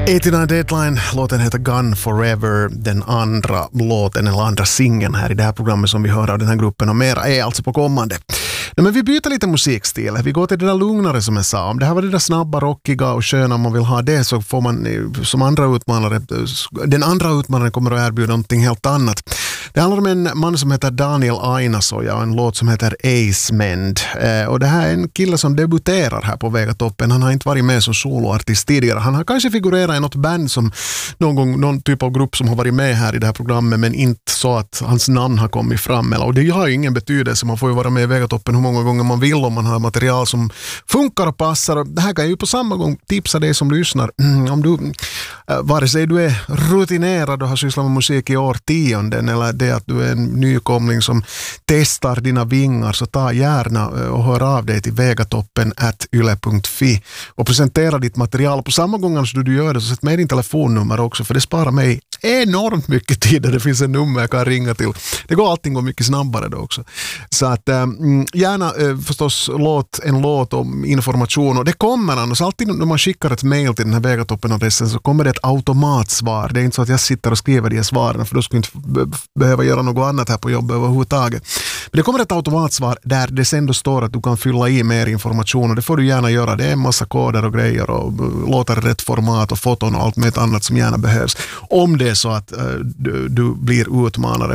89 Deadline, låten heter Gun Forever, den andra låten eller andra singeln här i det här programmet som vi hör av den här gruppen och mera är alltså på kommande. Men vi byter lite musikstil, vi går till det där lugnare som jag sa. Om det här var det där snabba, rockiga och sköna, om man vill ha det så får man som andra utmanare, den andra utmanaren kommer att erbjuda någonting helt annat. Det handlar om en man som heter Daniel Ainasoja och en låt som heter Ace Mend. Och det här är en kille som debuterar här på Vegatoppen. Han har inte varit med som soloartist tidigare. Han har kanske figurerat i något band som någon typ av grupp som har varit med här i det här programmet, men inte så att hans namn har kommit fram. Och det har ju ingen betydelse. Man får ju vara med i Vegatoppen hur många gånger man vill om man har material som funkar och passar. Det här kan ju på samma gång tipsa dig som lyssnar. Om du, vare sig du är rutinerad och har sysslat med musik i årtionden eller det att du är en nykomling som testar dina vingar, så ta gärna och hör av dig till vegatoppen@yle.fi och presentera ditt material. På samma gång som du gör det så sätt med din telefonnummer också, för det sparar mig enormt mycket tid. Det finns en nummer jag kan ringa till. Det går allting går mycket snabbare då också. Så att gärna förstås en låt om information, och det kommer annars alltid när man skickar ett mail till den här Vegatoppen-adressen så kommer det ett automatsvar. Det är inte så att jag sitter och skriver de svaren, för då skulle jag inte behöva göra något annat här på jobbet överhuvudtaget. Men det kommer ett automatsvar där det sen då står att du kan fylla i mer information, och det får du gärna göra. Det är en massa koder och grejer och låtar i rätt format och foton och allt med annat som gärna behövs. Om det är så att du blir utmanare.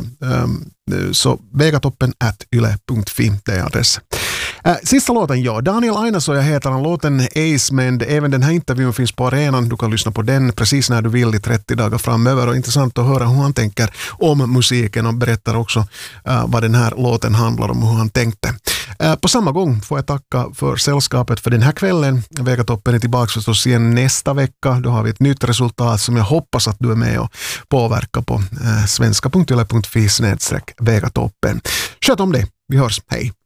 Så vegatoppen@yle.fi, det är adressen. Sista låten, Daniel Ainasoja heter han, låten Ace Mend. Även den här intervjun finns på arenan. Du kan lyssna på den precis när du vill i 30 dagar framöver, och intressant att höra hur han tänker om musiken och berättar också vad den här låten handlar om och hur han tänkte. På samma gång får jag tacka för sällskapet för den här kvällen. Vegatoppen är tillbaka förstås igen nästa vecka. Då har vi ett nytt resultat som jag hoppas att du är med och påverkar på svenska.yle.fi/vegatoppen. Sköt om det. Vi hörs. Hej!